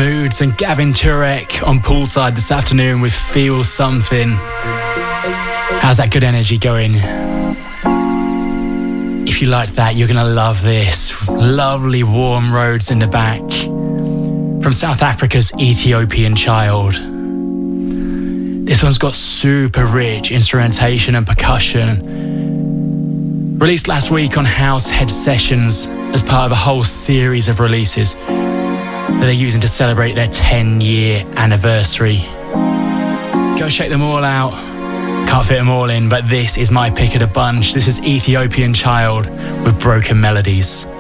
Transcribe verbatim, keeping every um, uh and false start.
Moods and Gavin Turek on Poolside this afternoon with Feel Something. How's that good energy going? If you like that, you're going to love this. Lovely warm roads in the back from South Africa's Ethiopian Child. This one's got super rich instrumentation and percussion. Released last week on Househead Sessions as part of a whole series of releases that they're using to celebrate their ten-year anniversary. Go check them all out. Can't fit them all in, but this is my pick of the bunch. This is Ethiopian Child with Broken Melodies.